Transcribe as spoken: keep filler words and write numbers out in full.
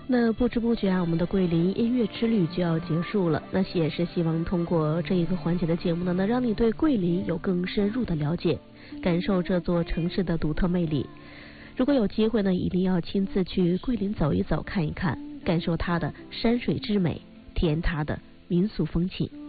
那不知不觉啊，我们的桂林音乐之旅就要结束了。那也是希望通过这一个环节的节目呢，能让你对桂林有更深入的了解，感受这座城市的独特魅力。如果有机会呢，一定要亲自去桂林走一走、看一看，感受它的山水之美，体验它的民俗风情。